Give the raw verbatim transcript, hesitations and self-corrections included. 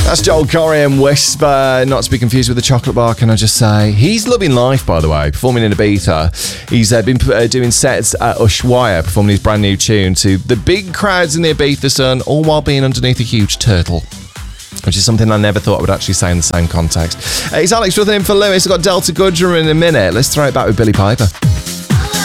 That's Joel Corry and Whisper, not to be confused with the chocolate bar, can I just say. He's loving life, by the way, performing in Ibiza. He's uh, been uh, doing sets at Ushuaia, performing his brand new tune to the big crowds in the Ibiza sun, all while being underneath a huge turtle, which is something I never thought I would actually say in the same context. Uh, it's Alex Rutherford in for Lewis. I've got Delta Goodrum in a minute. Let's throw it back with Billy Piper.